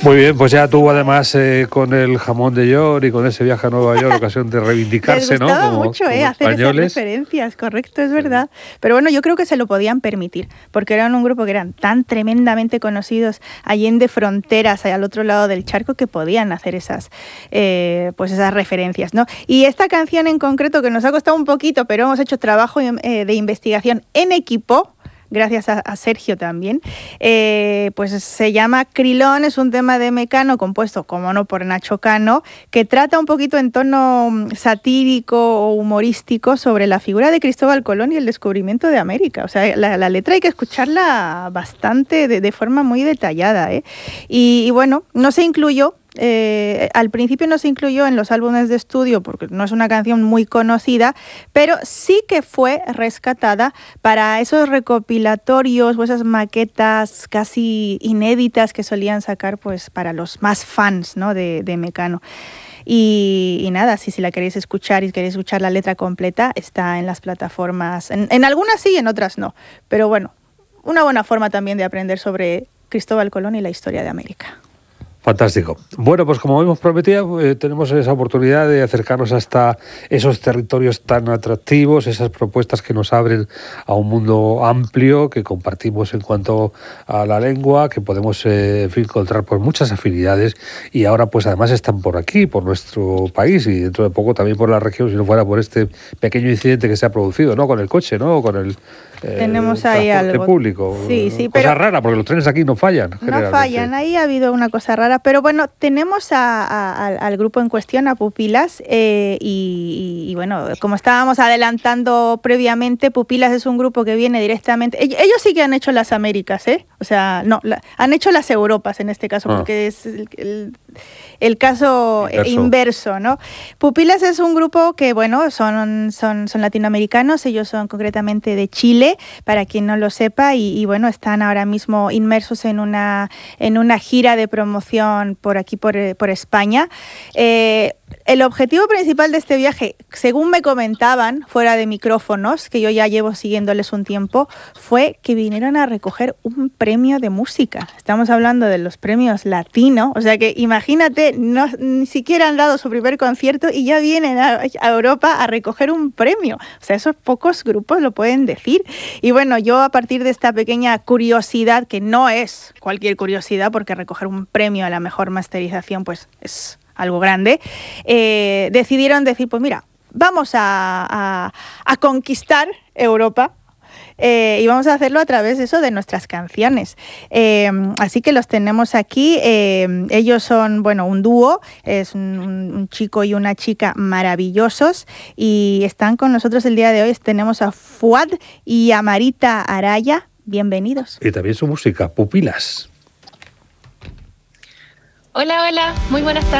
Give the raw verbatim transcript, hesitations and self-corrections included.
Muy bien, pues ya tuvo además eh, con el jamón de York y con ese viaje a Nueva York ocasión de reivindicarse, ¿no? Les gustaba Como, mucho como eh, hacer españoles. esas referencias, correcto, es verdad. Pero bueno, yo creo que se lo podían permitir, porque eran un grupo que eran tan tremendamente conocidos allende fronteras, allá al otro lado del charco, que podían hacer esas, eh, pues esas referencias, ¿no? Y esta canción en concreto, que nos ha costado un poquito, pero hemos hecho trabajo eh, de investigación en equipo, gracias a, a Sergio también, eh, pues se llama Crilón, es un tema de Mecano compuesto, como no, por Nacho Cano, que trata un poquito en tono satírico o humorístico sobre la figura de Cristóbal Colón y el descubrimiento de América. O sea, la, la letra hay que escucharla bastante, de, de forma muy detallada, ¿eh? Y, y bueno, no se incluyó. Eh, al principio no se incluyó en los álbumes de estudio porque no es una canción muy conocida, pero sí que fue rescatada para esos recopilatorios o esas maquetas casi inéditas que solían sacar pues para los más fans, ¿no? de, de Mecano. Y, y nada, si, si la queréis escuchar y queréis escuchar la letra completa, está en las plataformas, en, en algunas sí, en otras no, pero bueno, una buena forma también de aprender sobre Cristóbal Colón y la historia de América. Fantástico. Bueno, pues como hemos prometido, eh, tenemos esa oportunidad de acercarnos hasta esos territorios tan atractivos, esas propuestas que nos abren a un mundo amplio que compartimos en cuanto a la lengua, que podemos eh, en fin, encontrar por muchas afinidades y ahora pues además están por aquí, por nuestro país y dentro de poco también por la región, si no fuera por este pequeño incidente que se ha producido, ¿no? Con el coche, ¿no? O con el eh, Tenemos ahí transporte algo público. Sí, sí, cosa pero rara, porque los trenes aquí no fallan. No fallan, ahí ha habido una cosa rara, pero bueno, tenemos a, a, al grupo en cuestión, a Pupilas, eh, y, y bueno, como estábamos adelantando previamente, Pupilas es un grupo que viene directamente, ellos, ellos sí que han hecho las Américas, ¿eh? O sea, no, la, han hecho las Europas en este caso, ah. porque es el, el, el caso inverso. inverso, ¿no? Pupilas es un grupo que, bueno, son, son, son latinoamericanos, ellos son concretamente de Chile, para quien no lo sepa, y, y bueno, están ahora mismo inmersos en una, en una gira de promoción por aquí, por, por España. Eh, el objetivo principal de este viaje, según me comentaban fuera de micrófonos, que yo ya llevo siguiéndoles un tiempo, fue que vinieron a recoger un premio de música. Estamos hablando de los premios Latino, o sea que imagínate, no, ni siquiera han dado su primer concierto y ya vienen a, a Europa a recoger un premio. O sea, esos pocos grupos lo pueden decir. Y bueno, yo a partir de esta pequeña curiosidad, que no es cualquier curiosidad, porque recoger un premio a la mejor masterización pues es algo grande, eh, decidieron decir, pues mira, vamos a, a, a conquistar Europa. Eh, y vamos a hacerlo a través de eso, de nuestras canciones. Eh, así que los tenemos aquí. Eh, ellos son, bueno, un dúo, es un, un chico y una chica maravillosos y están con nosotros el día de hoy. Tenemos a Fuad y a Marita Araya. Bienvenidos. Y también su música, Pupilas. Hola, hola, muy buenas tardes.